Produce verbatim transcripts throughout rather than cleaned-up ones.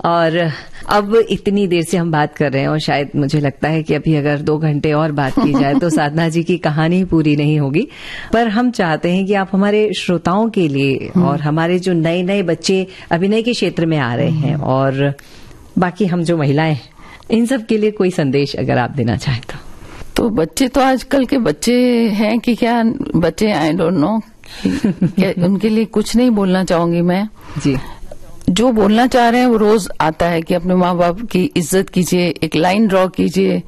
और अब इतनी देर से हम बात कर रहे हैं और शायद मुझे लगता है कि अभी अगर दो घंटे और बात की जाए तो साधना जी की कहानी पूरी नहीं होगी। पर हम चाहते हैं कि आप हमारे श्रोताओं के लिए और हमारे जो नए नए बच्चे अभिनय के क्षेत्र में आ रहे हैं और बाकी हम जो महिलाएं, इन सब के लिए कोई संदेश अगर आप देना चाहें तो। तो बच्चे तो आजकल के बच्चे हैं कि क्या बच्चे, आई डोंट नो, उनके लिए कुछ नहीं बोलना चाहूंगी मैं जी। जो बोलना चाह रहे हैं वो रोज आता है कि अपने माँ बाप की इज्जत कीजिए, एक लाइन ड्रॉ कीजिए।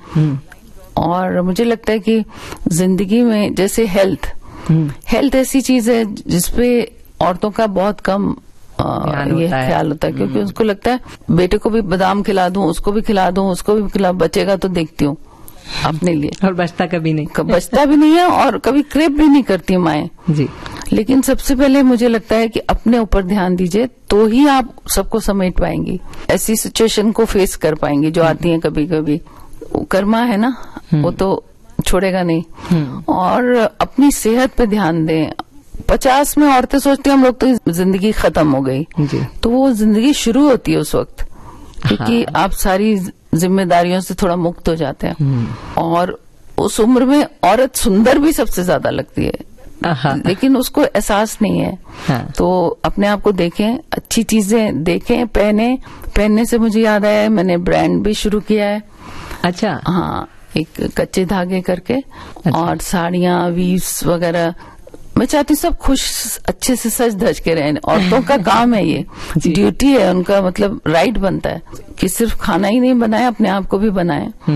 और मुझे लगता है कि जिंदगी में जैसे हेल्थ हेल्थ ऐसी चीज है जिसपे औरतों का बहुत कम आ, ये ख्याल होता है, क्योंकि उसको लगता है बेटे को भी बादाम खिला दूं, उसको भी खिला दूं, उसको भी खिला, बचेगा तो देखती हूँ अपने लिए। और बचता कभी नहीं, बचता भी नहीं है और कभी क्रेप भी नहीं करती माएं जी। लेकिन सबसे पहले मुझे लगता है कि अपने ऊपर ध्यान दीजिए तो ही आप सबको समेट पाएंगी, ऐसी सिचुएशन को फेस कर पाएंगी जो आती है कभी कभी। कर्मा है ना, वो तो छोड़ेगा नहीं। और अपनी सेहत पे ध्यान दें। पचास में औरतें सोचती हैं हम लोग तो जिंदगी खत्म हो गई जी। तो वो जिंदगी शुरू होती है उस वक्त, क्योंकि हाँ। आप सारी जिम्मेदारियों से थोड़ा मुक्त हो जाते हैं। और उस उम्र में औरत सुंदर भी सबसे ज्यादा लगती है, लेकिन उसको एहसास नहीं है। हाँ। तो अपने आप को देखें, अच्छी चीजें देखें, पहने। पहनने से मुझे याद आया, मैंने ब्रांड भी शुरू किया है। अच्छा। हाँ, एक कच्चे धागे करके। अच्छा। और साड़ियां, वीव्स वगैरह। मैं चाहती हूँ सब खुश अच्छे से सज धज के रहें। औरतों का काम है ये, ड्यूटी है उनका, मतलब राइट बनता है कि सिर्फ खाना ही नहीं बनाए, अपने आप को भी बनाए।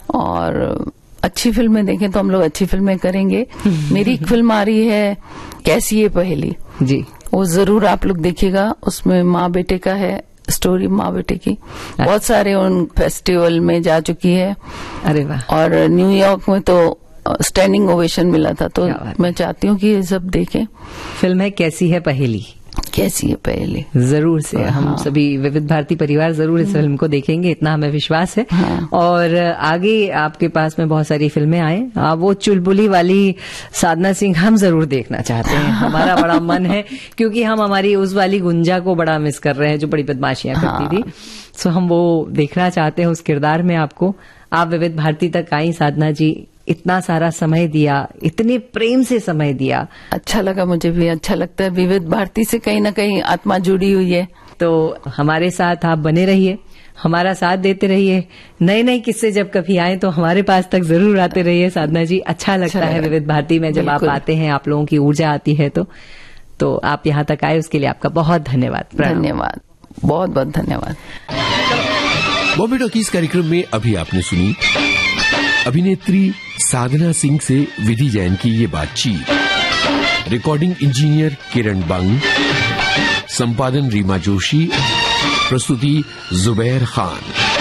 और अच्छी फिल्में देखें तो हम लोग अच्छी फिल्में करेंगे। मेरी एक फिल्म आ रही है कैसी ये पहेली जी, वो जरूर आप लोग देखिएगा। उसमें माँ बेटे का है स्टोरी, माँ बेटे की। बहुत सारे उन फेस्टिवल में जा चुकी है। अरे वाह। और न्यूयॉर्क में तो स्टैंडिंग ओवेशन मिला था। तो मैं चाहती हूँ कि ये सब देखें। फिल्म है कैसी है पहेली। कैसी है पहेली जरूर से हम हाँ। सभी विविध भारती परिवार जरूर इस फिल्म को देखेंगे, इतना हमें विश्वास है। हाँ। और आगे आपके पास में बहुत सारी फिल्में आए। वो चुलबुली वाली साधना सिंह हम जरूर देखना चाहते हैं। हाँ। हमारा बड़ा मन है, क्योंकि हम हमारी उस वाली गुंजा को बड़ा मिस कर रहे हैं जो बड़ी बदमाशियां हाँ। करती थी। सो हम वो देखना चाहते हैं उस किरदार में आपको। आप विविध भारती तक आई साधना जी, इतना सारा समय दिया, इतने प्रेम से समय दिया। अच्छा लगा, मुझे भी अच्छा लगता है। विविध भारती से कहीं ना कहीं आत्मा जुड़ी हुई है। तो हमारे साथ आप बने रहिए, हमारा साथ देते रहिए। नए नए किस्से जब कभी आए तो हमारे पास तक जरूर आते रहिए साधना जी। अच्छा लगता अच्छा है विविध भारती में जब आप आते हैं, आप लोगों की ऊर्जा आती है। तो तो आप यहाँ तक आए उसके लिए आपका बहुत धन्यवाद। धन्यवाद, बहुत बहुत धन्यवाद। बॉम्बे टॉकीज कार्यक्रम में अभी आपने सुनी अभिनेत्री साधना सिंह से विधि जैन की ये बातचीत। रिकॉर्डिंग इंजीनियर किरण बंग, संपादन रीमा जोशी, प्रस्तुति जुबैर खान।